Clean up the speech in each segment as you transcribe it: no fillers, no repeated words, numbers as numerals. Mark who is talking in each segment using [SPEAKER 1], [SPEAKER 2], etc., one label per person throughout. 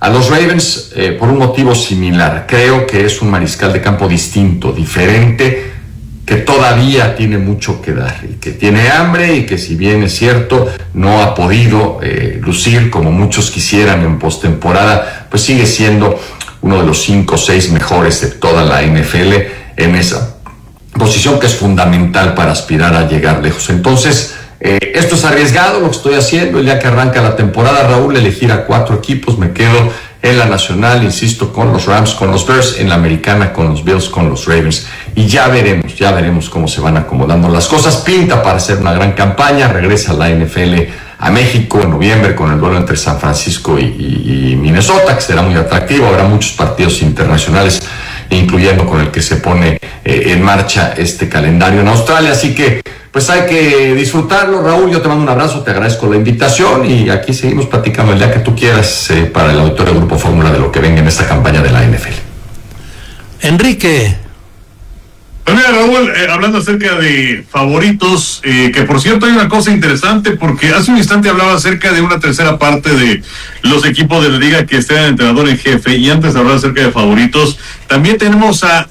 [SPEAKER 1] a los Ravens por un motivo similar. Creo que es un mariscal de campo distinto, diferente, que todavía tiene mucho que dar y que tiene hambre y que, si bien es cierto, no ha podido lucir como muchos quisieran en postemporada, pues sigue siendo uno de los 5 o 6 mejores de toda la NFL en esa posición que es fundamental para aspirar a llegar lejos. Entonces, esto es arriesgado lo que estoy haciendo. El día que arranca la temporada, Raúl, elegir a 4 equipos. Me quedo en la nacional, insisto, con los Rams, con los Bears, en la americana, con los Bills, con los Ravens. Y ya veremos cómo se van acomodando las cosas. Pinta para hacer una gran campaña. Regresa la NFL a México en noviembre con el duelo entre San Francisco y Minnesota, que será muy atractivo. Habrá muchos partidos internacionales, incluyendo con el que se pone en marcha este calendario en Australia. Así que pues hay que disfrutarlo. Raúl, yo te mando un abrazo, te agradezco la invitación y aquí seguimos platicando el día que tú quieras para el auditorio de Grupo Fórmula de lo que venga en esta campaña de la NFL.
[SPEAKER 2] Enrique.
[SPEAKER 3] Pues mira, Raúl, hablando acerca de favoritos, que por cierto hay una cosa interesante, porque hace un instante hablaba acerca de una tercera parte de los equipos de la liga que estén en entrenador en jefe, y antes de hablar acerca de favoritos, también tenemos a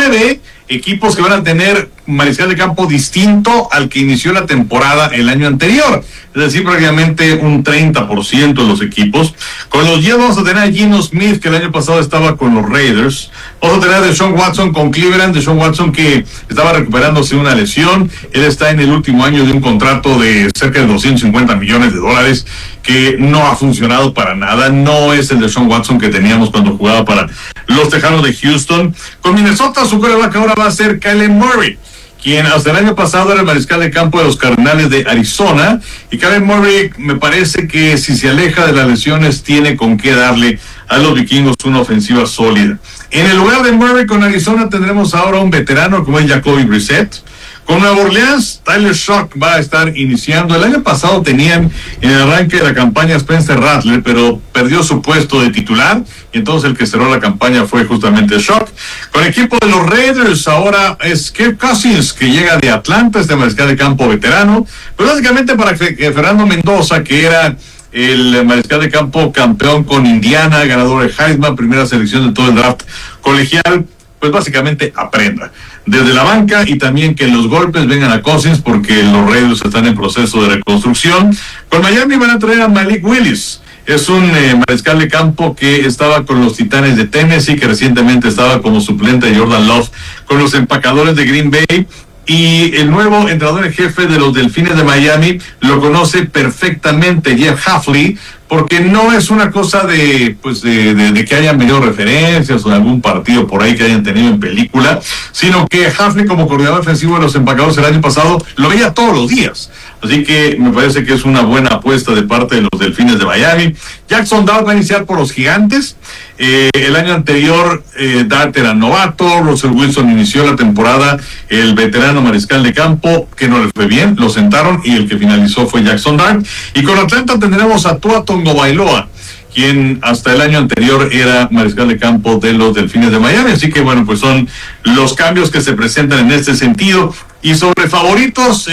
[SPEAKER 3] 9 equipos que van a tener mariscal de campo distinto al que inició la temporada el año anterior, es decir, prácticamente un 30% de los equipos. Con los Jets vamos a tener a Geno Smith, que el año pasado estaba con los Raiders. Vamos a tener a Deshaun Watson con Cleveland. Deshaun Watson, que estaba recuperándose de una lesión. Él está en el último año de un contrato de cerca de $250 millones, que no ha funcionado para nada. No es el Deshaun Watson que teníamos cuando jugaba para los Tejanos de Houston. Con Minnesota, su quarterback ahora va a ser Kyler Murray, quien hasta el año pasado era el mariscal de campo de los Cardenales de Arizona. Y Kyler Murray, me parece que si se aleja de las lesiones, tiene con qué darle a los vikingos una ofensiva sólida. En el lugar de Murray con Arizona tendremos ahora un veterano como es Jacoby Brissett. Con Nueva Orleans, Tyler Shock va a estar iniciando. El año pasado tenían en el arranque de la campaña Spencer Rattler, pero perdió su puesto de titular, y entonces el que cerró la campaña fue justamente Shock. Con el equipo de los Raiders ahora es Kirk Cousins, que llega de Atlanta, este mariscal de campo veterano, pero básicamente para que Fernando Mendoza, que era el mariscal de campo campeón con Indiana, ganador de Heisman, primera selección de todo el draft colegial, pues básicamente aprenda desde la banca, y también que los golpes vengan a Cousins, porque los Raiders están en proceso de reconstrucción. Con Miami van a traer a Malik Willis. Es un mariscal de campo que estaba con los Titanes de Tennessee, que recientemente estaba como suplente de Jordan Love con los Empacadores de Green Bay. Y el nuevo entrenador en jefe de los Delfines de Miami lo conoce perfectamente, Jeff Hafley, porque no es una cosa de que hayan medio referencias o de algún partido por ahí que hayan tenido en película, sino que Hafley, como coordinador defensivo de los Empacadores el año pasado, lo veía todos los días. Así que me parece que es una buena apuesta de parte de los Delfines de Miami. Jackson Dart va a iniciar por los Gigantes. El año anterior Dart era novato. Russell Wilson inició la temporada, el veterano mariscal de campo, que no le fue bien, lo sentaron y el que finalizó fue Jackson Dart. Y con Atlanta tendremos a Tua Tagovailoa, quien hasta el año anterior era mariscal de campo de los Delfines de Miami. Así que bueno, pues son los cambios que se presentan en este sentido. Y sobre favoritos,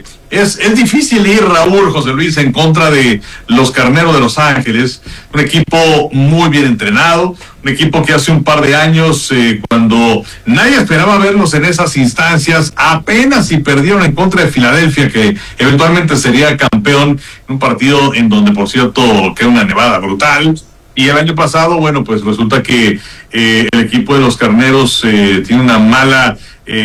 [SPEAKER 3] es difícil ir, Raúl, José Luis, en contra de los Carneros de Los Ángeles, un equipo muy bien entrenado, un equipo que hace un par de años, cuando nadie esperaba verlos en esas instancias, apenas si perdieron en contra de Filadelfia, que eventualmente sería campeón, en un partido en donde, por cierto, queda una nevada brutal. Y el año pasado, bueno, pues resulta que el equipo de los Carneros tiene una mala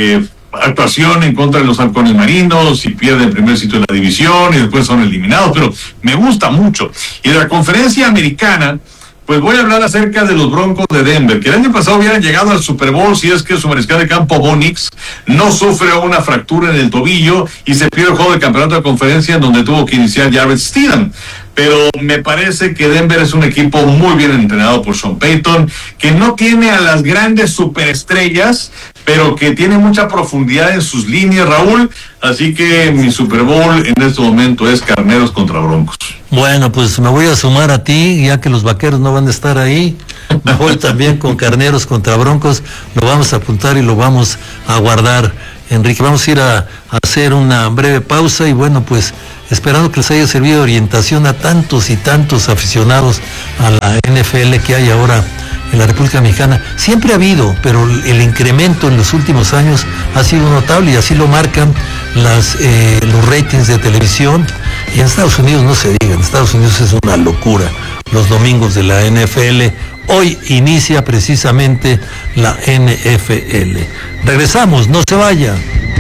[SPEAKER 3] actuación en contra de los Halcones Marinos y pierde el primer sitio de la división y después son eliminados, pero me gusta mucho. Y de la conferencia americana, pues voy a hablar acerca de los Broncos de Denver, que el año pasado hubieran llegado al Super Bowl si es que su mariscal de campo Bo Nix no sufre una fractura en el tobillo y se pierde el juego de campeonato de conferencia, en donde tuvo que iniciar Jarrett Stidham. Pero me parece que Denver es un equipo muy bien entrenado por Sean Payton, que no tiene a las grandes superestrellas, pero que tiene mucha profundidad en sus líneas, Raúl. Así que mi Super Bowl en este momento es Carneros contra Broncos.
[SPEAKER 2] Bueno, pues me voy a sumar a ti, ya que los Vaqueros no van a estar ahí. Me voy también con Carneros contra Broncos. Lo vamos a apuntar y lo vamos a guardar. Enrique. Vamos a ir a hacer una breve pausa y bueno, pues esperando que les haya servido de orientación a tantos y tantos aficionados a la NFL que hay ahora en la República Mexicana. Siempre ha habido, pero el incremento en los últimos años ha sido notable y así lo marcan los ratings de televisión. Y en Estados Unidos no se diga, en Estados Unidos es una locura los domingos de la NFL. Hoy inicia precisamente la NFL. Regresamos, no se vaya.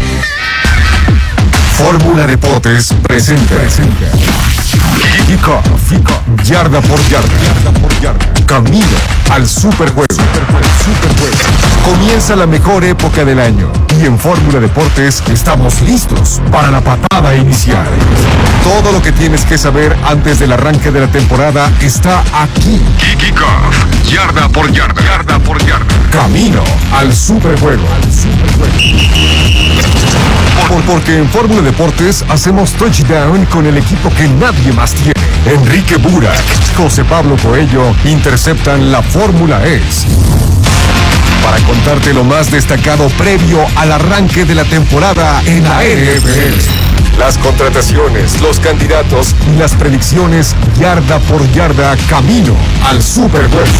[SPEAKER 4] Fórmula Deportes presenta Kickoff, yarda por yarda, camino al superjuego. Comienza la mejor época del año y en Fórmula Deportes estamos listos para la patada inicial. Todo lo que tienes que saber antes del arranque de la temporada está aquí. Kickoff, yarda por yarda, camino al superjuego. Porque en Fórmula Deportes hacemos touchdown con el equipo que nadie más tiene. Enrique Burak, José Pablo Coello interceptan la Fórmula E. Para contarte lo más destacado previo al arranque de la temporada en la NFL. Las contrataciones, los candidatos y las predicciones yarda por yarda camino al Super Bowl.